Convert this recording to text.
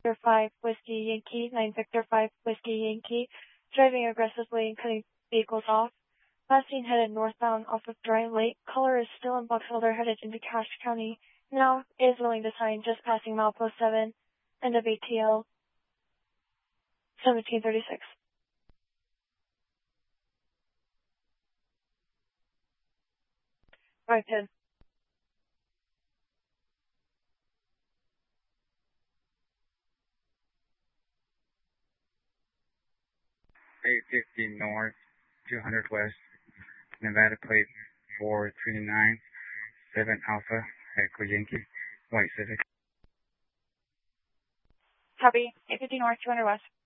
Victor 5 Whiskey Yankee, 9 Victor 5 Whiskey Yankee, driving aggressively and cutting vehicles off. Last seen headed northbound off of Dry Lake. Caller is still in Boxelder headed into Cache County. Now is willing to sign just passing milepost 7. End of ATL 1736. Right, 10. 850 north, 200 west, Nevada plate 439, 7 Alpha, Echo Yankee, White Civic. Copy. 850 north, 200 west.